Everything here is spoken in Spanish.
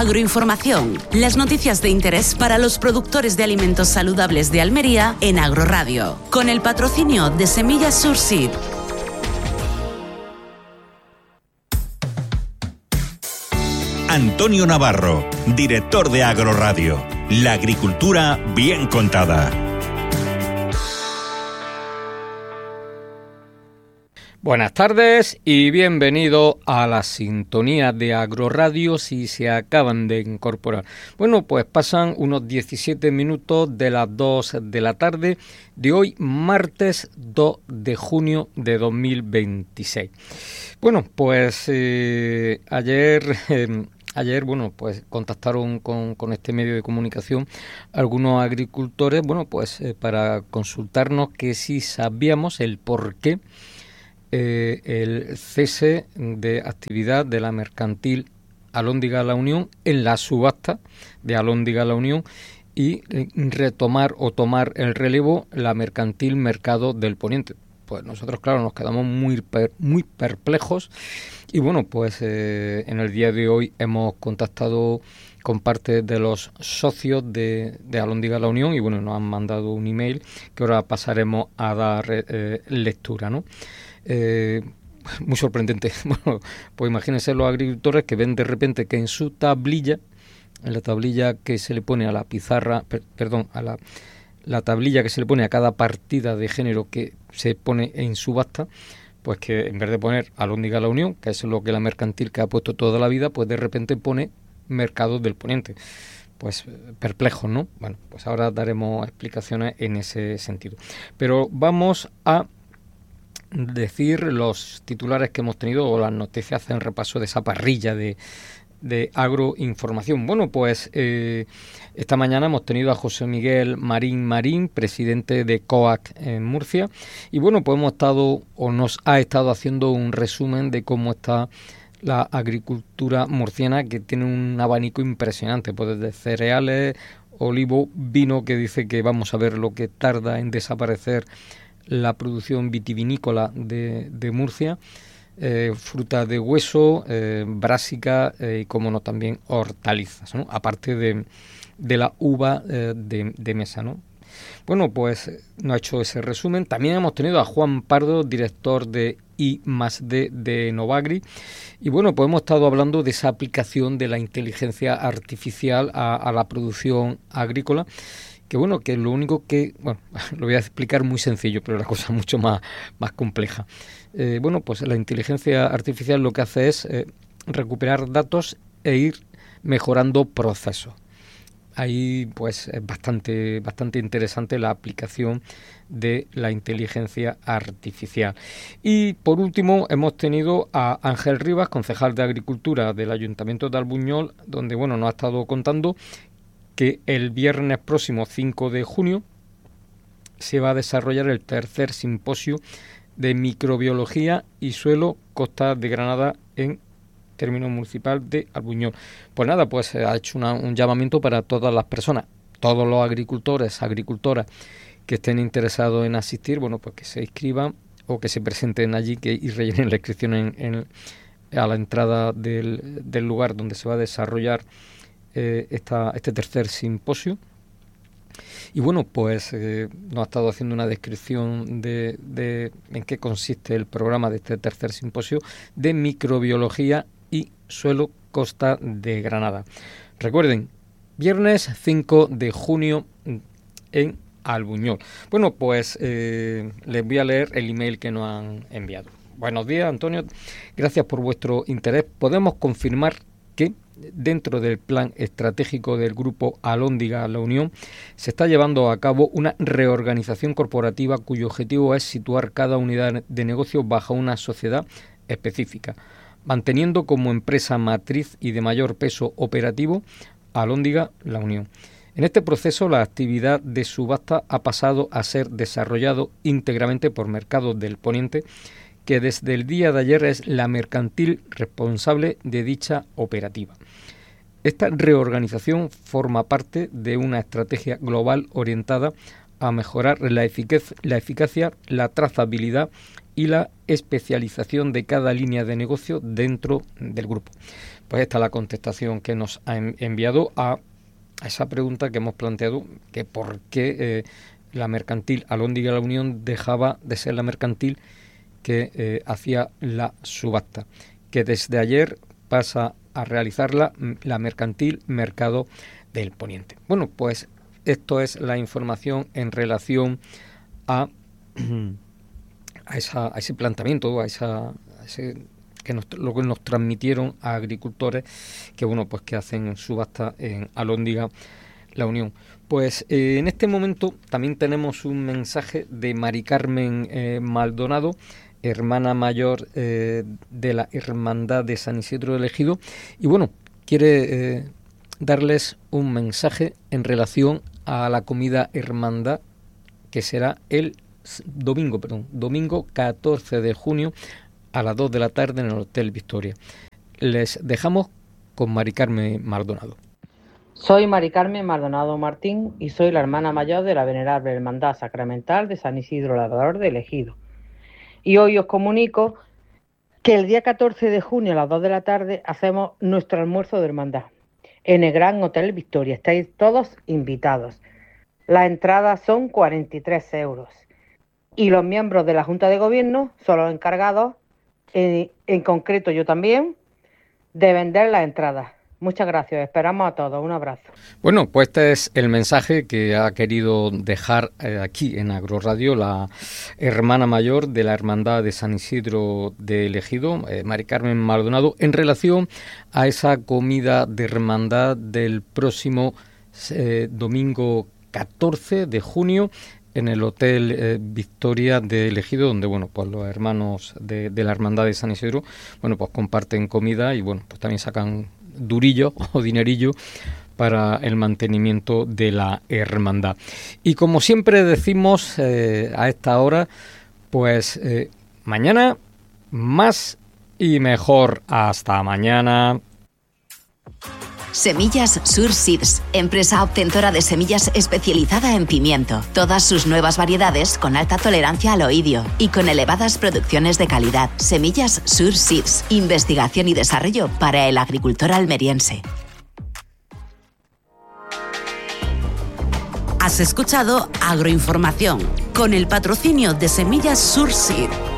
Agroinformación, las noticias de interés para los productores de alimentos saludables de Almería en Agroradio, con el patrocinio de Semillas Surseed. Antonio Navarro, director de Agroradio. La agricultura bien contada. Buenas tardes y bienvenido a la sintonía de Agroradio si se acaban de incorporar. Bueno, pues pasan unos 17 minutos de las 2 de la tarde de hoy, martes 2 de junio de 2026. Bueno, pues Ayer, bueno, pues contactaron con este medio de comunicación algunos agricultores, bueno, pues para consultarnos que si sabíamos el porqué el cese de actividad de la mercantil Alhóndiga La Unión en la subasta de Alhóndiga La Unión y retomar o tomar el relevo la mercantil Mercado del Poniente. Pues nosotros, claro, nos quedamos muy perplejos y bueno, pues en el día de hoy hemos contactado con parte de los socios de Alhóndiga La Unión y bueno, nos han mandado un email que ahora pasaremos a dar lectura, ¿no? Muy sorprendente. Bueno, pues imagínense los agricultores que ven de repente que en su tablilla, en la tablilla que se le pone a la pizarra, la tablilla que se le pone a cada partida de género que se pone en subasta, pues que en vez de poner Alhóndiga La Unión, que es lo que la mercantil que ha puesto toda la vida, pues de repente pone Mercado del Poniente. Pues perplejos, ¿no? Bueno, pues ahora daremos explicaciones en ese sentido. Pero vamos a decir los titulares que hemos tenido o las noticias en repaso de esa parrilla de agroinformación. Bueno, pues esta mañana hemos tenido a José Miguel Marín, presidente de COAC en Murcia, y bueno, pues nos ha estado haciendo un resumen de cómo está la agricultura murciana, que tiene un abanico impresionante, pues desde cereales, olivo, vino, que dice que vamos a ver lo que tarda en desaparecer la producción vitivinícola de Murcia, fruta de hueso, brásica y como no también hortalizas, ¿no? Aparte de la uva de mesa, ¿no? Bueno, pues nos ha hecho ese resumen. También hemos tenido a Juan Pardo, director de I+D de Novagri, y bueno, pues hemos estado hablando de esa aplicación de la inteligencia artificial a la producción agrícola, que bueno, que lo único que, bueno, lo voy a explicar muy sencillo, pero la cosa es mucho más compleja. Bueno, pues la inteligencia artificial lo que hace es recuperar datos e ir mejorando procesos. Ahí pues es bastante interesante la aplicación de la inteligencia artificial. Y por último hemos tenido a Ángel Rivas, concejal de Agricultura del Ayuntamiento de Albuñol, donde bueno, nos ha estado contando que el viernes próximo 5 de junio se va a desarrollar el tercer simposio de microbiología y suelo Costa de Granada en término municipal de Albuñol. Pues nada, pues ha hecho un llamamiento para todas las personas, todos los agricultores, agricultoras que estén interesados en asistir, bueno, pues que se inscriban o que se presenten allí y rellenen la inscripción a la entrada del lugar donde se va a desarrollar este tercer simposio. Y bueno, pues nos ha estado haciendo una descripción de en qué consiste el programa de este tercer simposio de microbiología y suelo Costa de Granada. Recuerden, viernes 5 de junio en Albuñol. Bueno, pues les voy a leer el email que nos han enviado. Buenos días, Antonio. Gracias por vuestro interés. Podemos confirmar que dentro del plan estratégico del grupo Alhóndiga La Unión se está llevando a cabo una reorganización corporativa cuyo objetivo es situar cada unidad de negocio bajo una sociedad específica, manteniendo como empresa matriz y de mayor peso operativo Alhóndiga La Unión. En este proceso, la actividad de subasta ha pasado a ser desarrollado íntegramente por Mercado del Poniente, que desde el día de ayer es la mercantil responsable de dicha operativa. Esta reorganización forma parte de una estrategia global orientada a mejorar la eficacia, la trazabilidad y la especialización de cada línea de negocio dentro del grupo. Pues esta es la contestación que nos ha enviado a esa pregunta que hemos planteado, que por qué la mercantil Alhóndiga La Unión dejaba de ser la mercantil que hacía la subasta, que desde ayer pasa a realizarla la mercantil Mercado del Poniente. Bueno, pues esto es la información en relación a ese planteamiento, a ese lo que nos transmitieron a agricultores que bueno, pues que hacen subasta en Alhóndiga La Unión. Pues en este momento también tenemos un mensaje de Mari Carmen Maldonado, hermana mayor de la Hermandad de San Isidro del Ejido, y bueno, quiere darles un mensaje en relación a la comida hermandad que será el domingo 14 de junio a las 2 de la tarde en el Hotel Victoria. Les dejamos con Mari Carmen Maldonado. Soy Mari Carmen Maldonado Martín y soy la hermana mayor de la Venerable Hermandad Sacramental de San Isidro Labrador del Ejido. Y hoy os comunico que el día 14 de junio a las 2 de la tarde hacemos nuestro almuerzo de hermandad en el Gran Hotel Victoria. Estáis todos invitados. Las entradas son 43 euros y los miembros de la Junta de Gobierno son los encargados, en concreto yo también, de vender las entradas. Muchas gracias, esperamos a todos, un abrazo. Bueno, pues este es el mensaje que ha querido dejar aquí en Agroradio la hermana mayor de la Hermandad de San Isidro del Ejido, Mari Carmen Maldonado, en relación a esa comida de hermandad del próximo domingo 14 de junio en el Hotel Victoria del Ejido, donde bueno, pues los hermanos de la Hermandad de San Isidro, bueno, pues comparten comida y bueno, pues también sacan durillo o dinerillo para el mantenimiento de la hermandad. Y como siempre decimos a esta hora, pues mañana más y mejor. Hasta mañana. Semillas Sur Seeds, empresa obtentora de semillas especializada en pimiento. Todas sus nuevas variedades con alta tolerancia al oidio y con elevadas producciones de calidad. Semillas Sur Seeds, investigación y desarrollo para el agricultor almeriense. Has escuchado Agroinformación con el patrocinio de Semillas Sur Seeds.